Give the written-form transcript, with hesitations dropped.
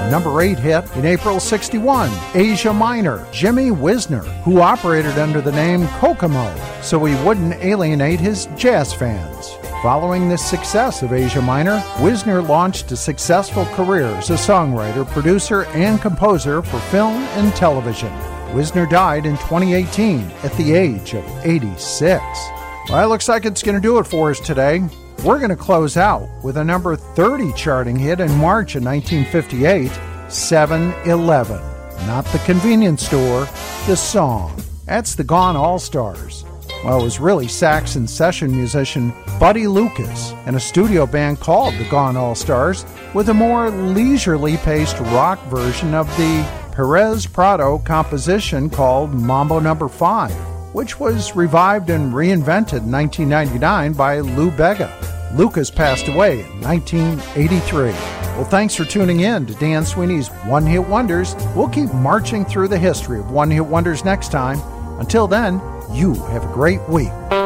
number 8 hit in April '61, Asia Minor, Jimmy Wisner, who operated under the name Kokomo so he wouldn't alienate his jazz fans. Following the success of Asia Minor, Wisner launched a successful career as a songwriter, producer, and composer for film and television. Wisner died in 2018 at the age of 86. Well, it looks like it's going to do it for us today. We're going to close out with a number 30 charting hit in March of 1958, 7-Eleven. Not the convenience store, the song. That's the Gone All-Stars. Well, it was really Saxon session musician Buddy Lucas and a studio band called the Gone All-Stars with a more leisurely paced rock version of the Perez Prado composition called Mambo No. 5, which was revived and reinvented in 1999 by Lou Bega. Lucas passed away in 1983. Well, thanks for tuning in to Dan Sweeney's One Hit Wonders. We'll keep marching through the history of One Hit Wonders next time. Until then, you have a great week.